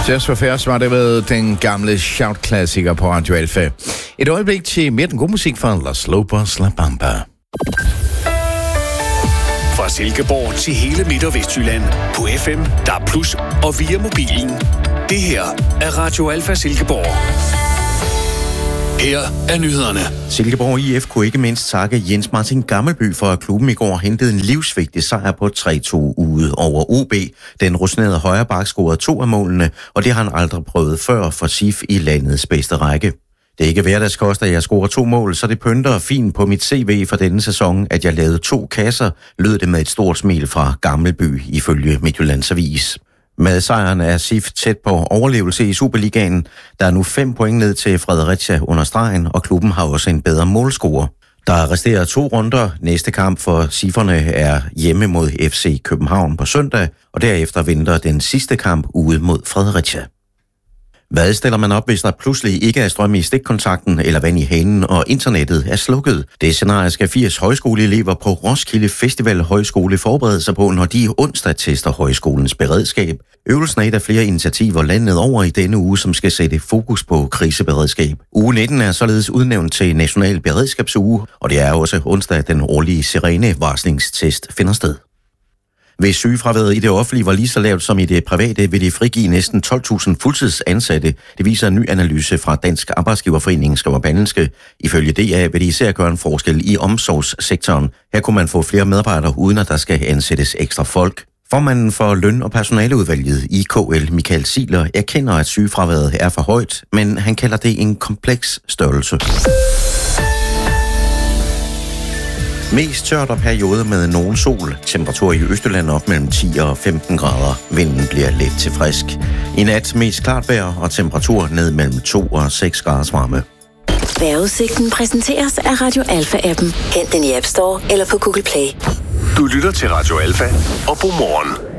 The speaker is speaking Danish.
Just for Fairs var det med den gamle shout-klassiker på Radio Alfa. Et øjeblik til mere den gode musik fra Los Lobos La Bamba. Fra Silkeborg til hele Midt- og Vestjylland på FM, DAB+, og via mobilen. Det her er Radio Alfa Silkeborg. Her er nyhederne. Silkeborg IF kunne ikke mindst takke Jens Martin Gammelby for, at klubben i går hentede en livsvigtig sejr på 3-2 ude over OB. Den rutinerede højreback scorede 2 af målene, og det har han aldrig prøvet før for SIF i landets bedste række. Det er ikke hverdagskost, at jeg scorer 2 mål, så det pynter fint på mit CV for denne sæson, at jeg lavede 2 kasser, lød det med et stort smil fra Gammelby, ifølge Midtjyllands Avis. Med sejren er SIF tæt på overlevelse i Superligaen. Der er nu 5 point ned til Fredericia under stregen, og klubben har også en bedre målscorer. Der resterer 2 runder. Næste kamp for SIF'erne er hjemme mod FC København på søndag, og derefter venter den sidste kamp ude mod Fredericia. Hvad stiller man op, hvis der pludselig ikke er strøm i stikkontakten eller vand i hanen, og internettet er slukket? Det scenarie skal 80 højskoleelever på Roskilde Festival Højskole forberede sig på, når de onsdag tester højskolens beredskab. Øvelsen er et af flere initiativer landet over i denne uge, som skal sætte fokus på kriseberedskab. Uge 19 er således udnævnt til National Beredskabsuge, og det er også onsdag, den årlige sirenevarslingstest finder sted. Hvis sygefraværet i det offentlige var lige så lavt som i det private, vil de frigive næsten 12.000 fuldtidsansatte. Det viser en ny analyse fra Dansk Arbejdsgiverforening, skriver Berlingske. Ifølge DA vil de især gøre en forskel i omsorgssektoren. Her kunne man få flere medarbejdere, uden at der skal ansættes ekstra folk. Formanden for løn- og personaleudvalget i KL, Michael Ziegler, erkender, at sygefraværet er for højt, men han kalder det en kompleks størrelse. Mest tørt og periode med nogen sol. Temperatur i Østjylland op mellem 10 og 15 grader. Vinden bliver let til frisk. I nat mest klart vejr og temperatur ned mellem 2 og 6 graders varme. Vejrudsigten præsenteres af Radio Alfa-appen. Hent den i App Store eller på Google Play. Du lytter til Radio Alfa, og god morgen.